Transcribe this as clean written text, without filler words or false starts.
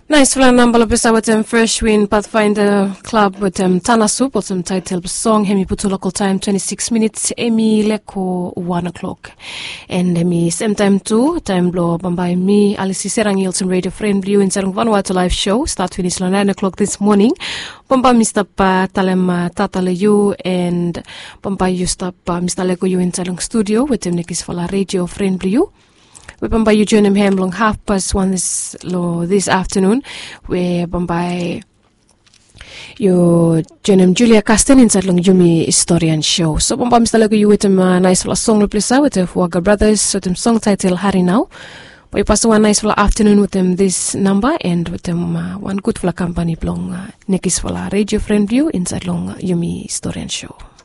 Nice flan number pesa with Fresh Wind Pathfinder Club with Tanasu with title song Hemi Putu local time 26 minutes Emi Leko 1 o'clock and Emi same time too time blow Bambai me Alice Serang Yilton Radio Friend Blue in Sarang Vanuatu live show start finish 9 o'clock this morning Bamba Mr. Talem Tatalayu and Bamba Yustap Mr. Leko you in Sarang studio with him Nikis for la Radio Friend Blue. We Bamba you join him here long 1:30 this afternoon. We Bamba you join him Julia Castan inside long Yumi Historian show. So Bamba Mr. Lego you with him nice for a song replace with the Waga Brothers with him song title Harry Now. We pass one nice for afternoon with them this number and with them one good for company long Nikis for la Radio Friend View inside long Yumi Historian show.